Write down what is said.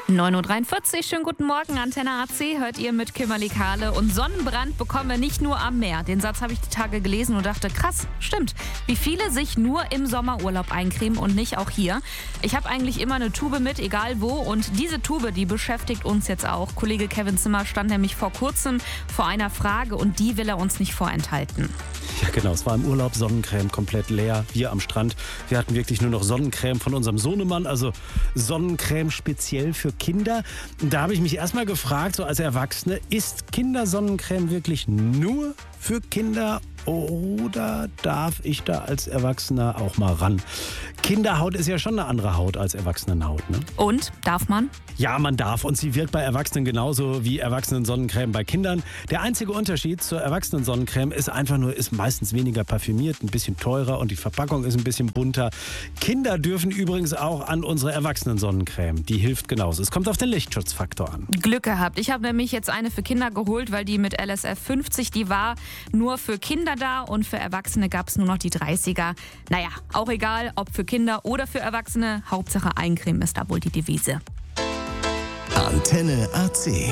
9.43 Uhr, schönen guten Morgen, Antenne AC, hört ihr mit Kimberly Kahle. Und Sonnenbrand bekommen wir nicht nur am Meer. Den Satz habe ich die Tage gelesen und dachte, krass, stimmt. Wie viele sich nur im Sommerurlaub eincremen und nicht auch hier. Ich habe eigentlich immer eine Tube mit, egal wo. Und diese Tube, die beschäftigt uns jetzt auch. Kollege Kevin Zimmer stand nämlich vor kurzem vor einer Frage und die will er uns nicht vorenthalten. Ja genau, es war im Urlaub, Sonnencreme komplett leer, wir am Strand. Wir hatten wirklich nur noch Sonnencreme von unserem Sohnemann, also Sonnencreme speziell für Kinder. Da habe ich mich erstmal gefragt, so als Erwachsene, ist Kindersonnencreme wirklich nur für Kinder oder darf ich da als Erwachsener auch mal ran? Kinderhaut ist ja schon eine andere Haut als Erwachsenenhaut, ne? Und? Darf man? Ja, man darf und sie wirkt bei Erwachsenen genauso wie Erwachsenen-Sonnencreme bei Kindern. Der einzige Unterschied zur Erwachsenen-Sonnencreme ist einfach nur, ist meistens weniger parfümiert, ein bisschen teurer und die Verpackung ist ein bisschen bunter. Kinder dürfen übrigens auch an unsere Erwachsenen-Sonnencreme. Die hilft genauso. Es kommt auf den Lichtschutzfaktor an. Glück gehabt. Ich habe nämlich jetzt eine für Kinder geholt, weil die mit LSF 50, die war nur für Kinder da und für Erwachsene gab es nur noch die 30er. Naja, auch egal, ob für Kinder oder für Erwachsene. Hauptsache eincremen ist da wohl die Devise. Antenne AC.